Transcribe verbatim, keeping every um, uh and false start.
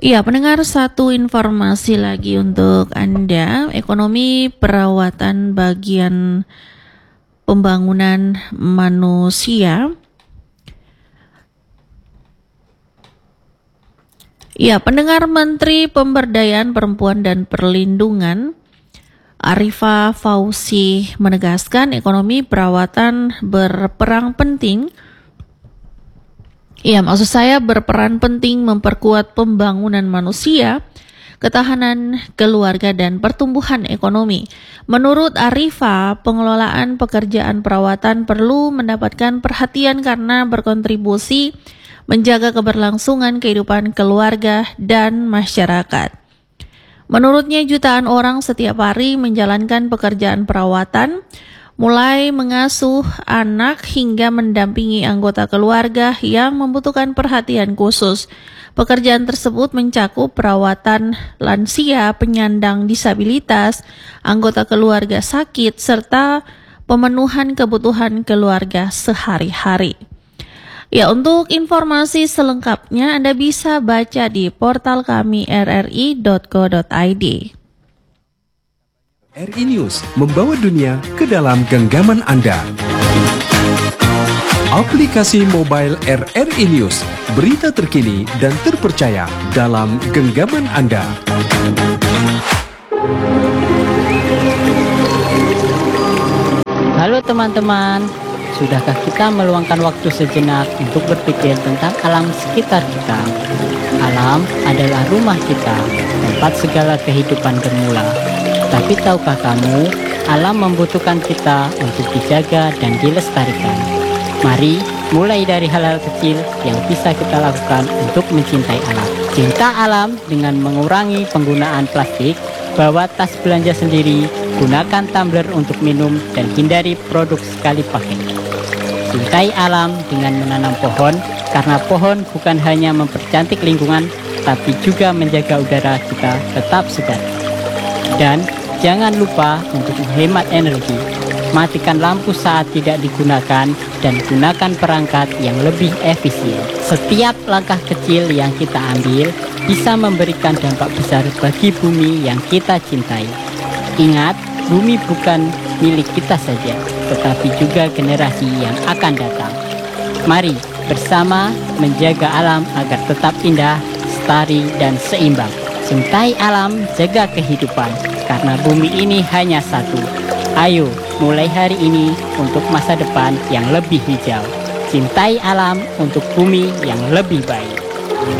Iya, pendengar, satu informasi lagi untuk Anda. Ekonomi perawatan bagian pembangunan manusia. Ya, pendengar, Menteri Pemberdayaan Perempuan dan Perlindungan Arifah Fauzi menegaskan ekonomi perawatan berperan penting. Ya, maksud saya berperan penting memperkuat pembangunan manusia, ketahanan keluarga, dan pertumbuhan ekonomi. Menurut Arifah, pengelolaan pekerjaan perawatan perlu mendapatkan perhatian karena berkontribusi menjaga keberlangsungan kehidupan keluarga dan masyarakat. Menurutnya, jutaan orang setiap hari menjalankan pekerjaan perawatan, mulai mengasuh anak hingga mendampingi anggota keluarga yang membutuhkan perhatian khusus. Pekerjaan tersebut mencakup perawatan lansia, penyandang disabilitas, anggota keluarga sakit, serta pemenuhan kebutuhan keluarga sehari-hari. Ya, untuk informasi selengkapnya Anda bisa baca di portal kami r r i dot co dot i d. R I News membawa dunia ke dalam genggaman Anda. Aplikasi mobile R R I News, berita terkini dan terpercaya dalam genggaman Anda. Halo teman-teman, sudahkah kita meluangkan waktu sejenak untuk berpikir tentang alam sekitar kita? Alam adalah rumah kita, tempat segala kehidupan bermula. Tapi tahukah kamu, alam membutuhkan kita untuk dijaga dan dilestarikan. Mari mulai dari hal-hal kecil yang bisa kita lakukan untuk mencintai alam. Cinta alam dengan mengurangi penggunaan plastik, bawa tas belanja sendiri, gunakan tumbler untuk minum, dan hindari produk sekali pakai. Cintai alam dengan menanam pohon, karena pohon bukan hanya mempercantik lingkungan, tapi juga menjaga udara kita tetap segar. Dan jangan lupa untuk menghemat energi, matikan lampu saat tidak digunakan, dan gunakan perangkat yang lebih efisien. Setiap langkah kecil yang kita ambil bisa memberikan dampak besar bagi bumi yang kita cintai. Ingat, bumi bukan milik kita saja, tetapi juga generasi yang akan datang. Mari bersama menjaga alam agar tetap indah, lestari, dan seimbang. Cintai alam, jaga kehidupan, karena bumi ini hanya satu. Ayo, mulai hari ini untuk masa depan yang lebih hijau. Cintai alam untuk bumi yang lebih baik.